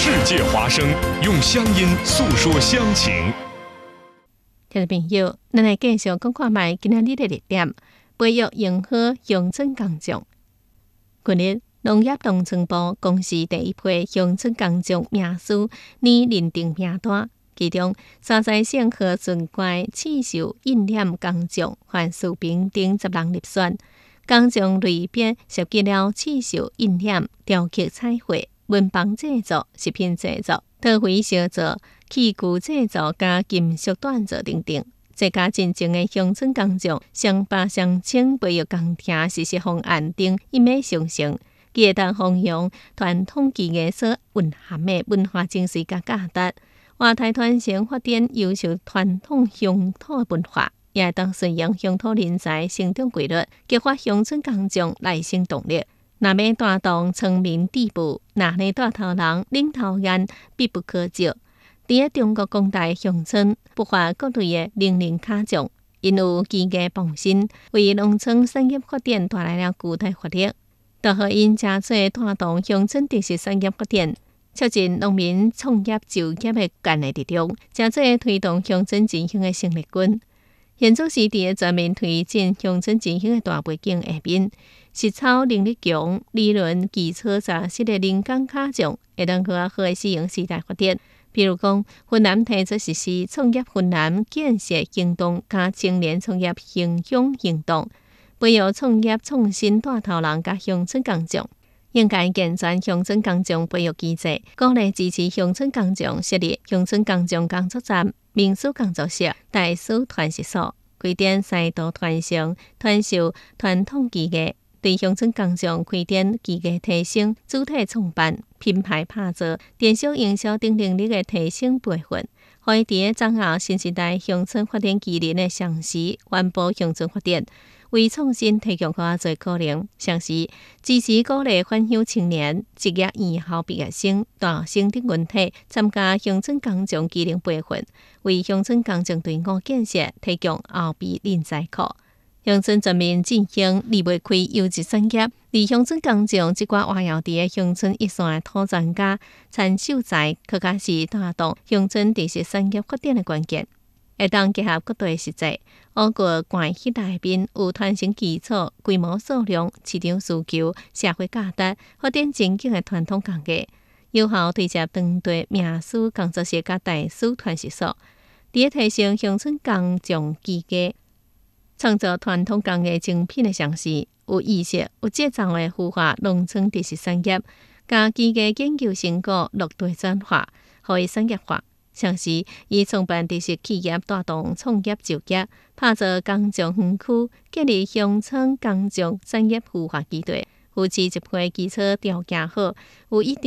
世界华声，用乡音诉说乡情。 听众朋友，咱来继续讲看卖今仔日的热点，培育用好乡村工匠。近日，农业农村部公示第一批乡村工匠名师拟认定名单，其中沙西县河顺街刺绣印染工匠范树平等10人入选。工匠类别涉及了刺绣、印染、雕刻、彩绘、文房制作、食品制作、陶灰烧造、器具制作加金属锻造等等。这家真正的乡村工匠，相巴相称培育工程实施方案等一脉相承，会当弘扬传统技艺所蕴含的文化精髓甲价值，活态传承发展优秀传统乡土文化。也会当顺应乡土人才成长规律，激发乡村工匠内生动力。若要带动村民致富，哪里带头人领头雁必不可少。伫中国广大乡村，不乏各类的零零卡匠，因有技艺傍身，为农村产业发展带来了巨大活力。就互因加做带动乡村特色产业发展，促进农民创业就业的干的力量，加做推动乡村振兴的生力军。现做时伫全面推进乡村振兴的大背景下面，实操能力强、理论基础扎实的人工卡匠，会当更好的适应时代发展。比如讲，云南提出实施创业云南建设行动加青年创业影响行动，培育创业创新带头人加乡村工匠。应该健全乡村工匠培育机制，鼓励支持乡村工匠设立乡村工匠工作站、民宿工作室、大师传习所，开展赛道传承、传授传统技艺，对乡村工匠开展技艺提升、主体创办、品牌打造、电商营销等能力的提升培训，可以伫掌握新时代乡村发展机能的同时，环保乡村发展。为创新提供更多可能，像是支持鼓励返乡青年、职业院校毕业生、大学生等群体参加乡村工匠技能培训，为乡村工匠队伍建设提供后备人才库。乡村全面振兴离不开优质产业，而乡村工匠这寡活跃伫乡村一线的土专家、产秀才，更加是带动乡村特色产业发展的关键。会当结合各地实际，我国关系内面有传承基础、规模数量、市场需求、社会价值、发展前景的传统工艺，有效对接当地名师工作室甲大师传习所，伫提升乡村工匠技艺，创造传统工艺精品的尝试，有意识、有节奏的孵化农村特色产业，将技艺研究成果落地转化，互伊产业化。像是以创办特色企业带动创业就业，打造工匠园区，建立乡村工匠产业孵化基地，扶持一批基础条件好、有一定